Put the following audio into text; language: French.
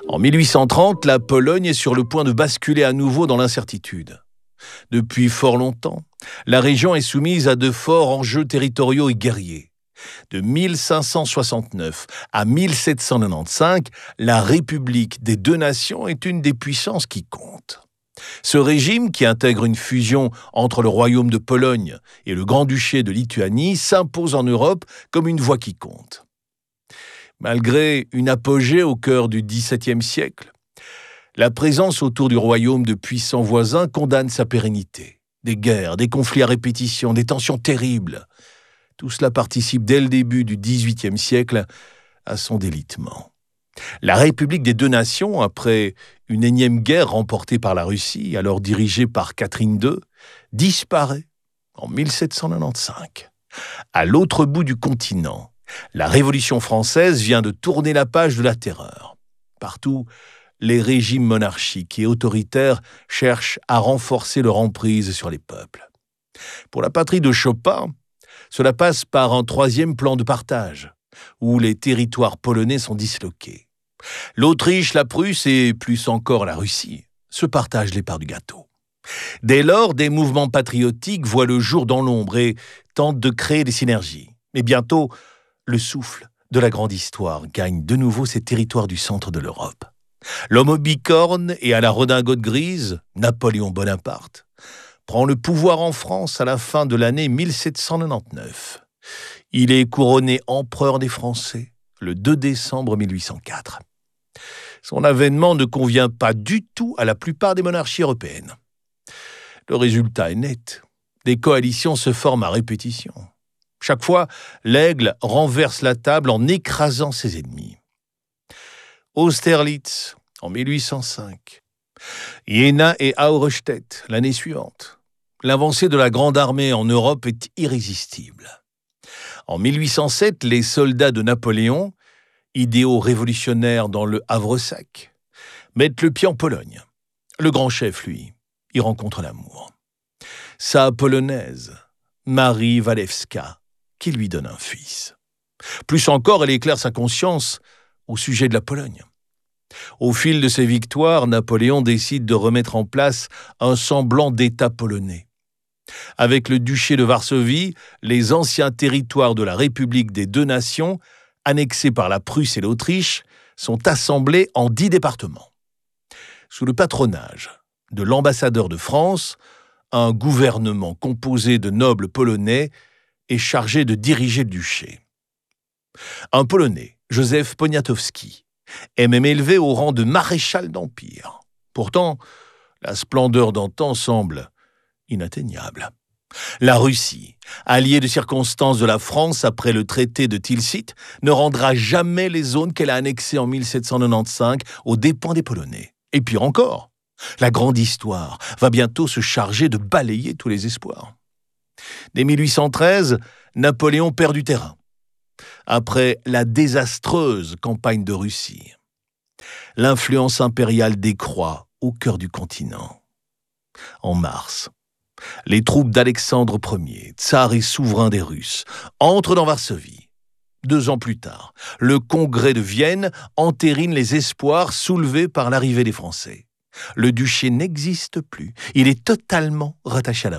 En 1830, la Pologne est sur le point de basculer à nouveau dans l'incertitude. Depuis fort longtemps, la région est soumise à de forts enjeux territoriaux et guerriers. De 1569 à 1795, la République des deux nations est une des puissances qui compte. Ce régime, qui intègre une fusion entre le royaume de Pologne et le Grand-Duché de Lituanie, s'impose en Europe comme une voix qui compte. Malgré une apogée au cœur du XVIIe siècle, la présence autour du royaume de puissants voisins condamne sa pérennité. Des guerres, des conflits à répétition, des tensions terribles. Tout cela participe dès le début du XVIIIe siècle à son délitement. La République des deux nations, après une énième guerre remportée par la Russie, alors dirigée par Catherine II, disparaît en 1795. À l'autre bout du continent, la Révolution française vient de tourner la page de la terreur. Partout, les régimes monarchiques et autoritaires cherchent à renforcer leur emprise sur les peuples. Pour la patrie de Chopin, cela passe par un troisième plan de partage, où les territoires polonais sont disloqués. L'Autriche, la Prusse et plus encore la Russie se partagent les parts du gâteau. Dès lors, des mouvements patriotiques voient le jour dans l'ombre et tentent de créer des synergies. Mais bientôt, le souffle de la grande histoire gagne de nouveau ces territoires du centre de l'Europe. L'homme aux bicornes et à la redingote grise, Napoléon Bonaparte, prend le pouvoir en France à la fin de l'année 1799. Il est couronné empereur des Français le 2 décembre 1804. Son avènement ne convient pas du tout à la plupart des monarchies européennes. Le résultat est net. Des coalitions se forment à répétition. Chaque fois, l'aigle renverse la table en écrasant ses ennemis. Austerlitz, en 1805. Jena et Auerstedt, l'année suivante. L'avancée de la Grande Armée en Europe est irrésistible. En 1807, les soldats de Napoléon, idéaux révolutionnaires dans le Havre-Sac, mettent le pied en Pologne. Le grand chef, lui, y rencontre l'amour. Sa polonaise, Marie Walewska, qui lui donne un fils. Plus encore, elle éclaire sa conscience au sujet de la Pologne. Au fil de ses victoires, Napoléon décide de remettre en place un semblant d'État polonais. Avec le duché de Varsovie, les anciens territoires de la République des deux nations, annexés par la Prusse et l'Autriche, sont assemblés en 10 départements. Sous le patronage de l'ambassadeur de France, un gouvernement composé de nobles polonais est chargé de diriger le duché. Un Polonais, Józef Poniatowski, est même élevé au rang de maréchal d'Empire. Pourtant, la splendeur d'antan semble inatteignable. La Russie, alliée de circonstance de la France après le traité de Tilsit, ne rendra jamais les zones qu'elle a annexées en 1795 aux dépens des Polonais. Et pire encore, la grande histoire va bientôt se charger de balayer tous les espoirs. Dès 1813, Napoléon perd du terrain, après la désastreuse campagne de Russie. L'influence impériale décroît au cœur du continent. En mars, les troupes d'Alexandre Ier, tsar et souverain des Russes, entrent dans Varsovie. 2 ans plus tard, le Congrès de Vienne entérine les espoirs soulevés par l'arrivée des Français. Le duché n'existe plus, il est totalement rattaché à la